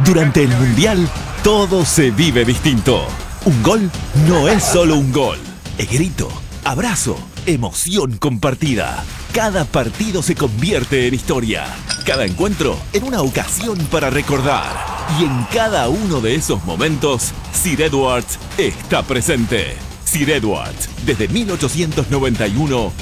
Durante el Mundial, todo se vive distinto. Un gol no es solo un gol. Es grito, abrazo, emoción compartida. Cada partido se convierte en historia. Cada encuentro en una ocasión para recordar. Y en cada uno de esos momentos, Sir Edwards está presente. Sir Edwards, desde 1891,